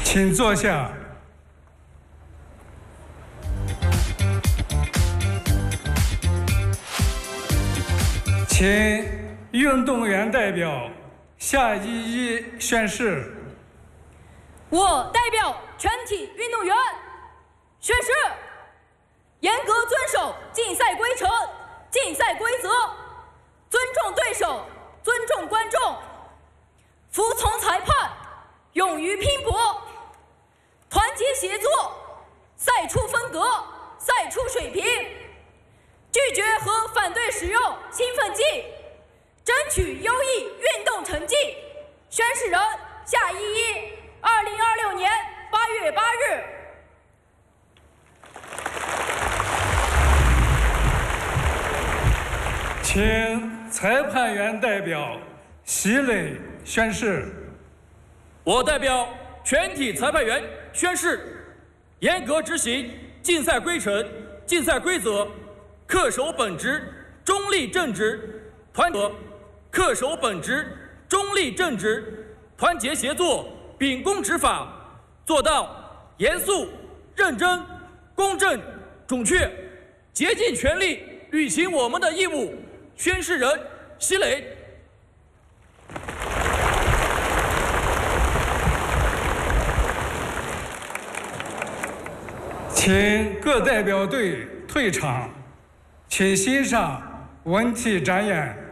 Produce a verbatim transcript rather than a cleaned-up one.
请坐下。请运动员代表夏依依宣誓。 我代表全体运动员宣誓，严格遵守竞赛规程、竞赛规则，尊重对手，尊重观众，服从裁判，勇于拼搏，团结协作，赛出风格，赛出水平，拒绝和反对使用兴奋剂，争取优异运动成绩。宣誓人夏依依，二零二六年八月八日。 请裁判员代表席磊宣誓。 我代表全体裁判员宣誓，严格执行竞赛规程、竞赛规则，恪守本职，中立正直，团结；恪守本职，中立正直，团结协作，秉公执法，做到严肃、认真、公正、准确，竭尽全力履行我们的义务。宣誓人席磊。 请各代表队退场，请欣赏文体展演。